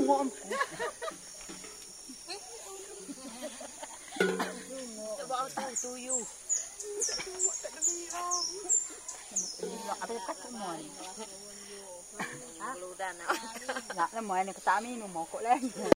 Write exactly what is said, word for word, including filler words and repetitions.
tungo am. Coba tahu tuyu. Apa kat semua ni? Ludan. Nak lah mai ni ketami nu mokok lagi.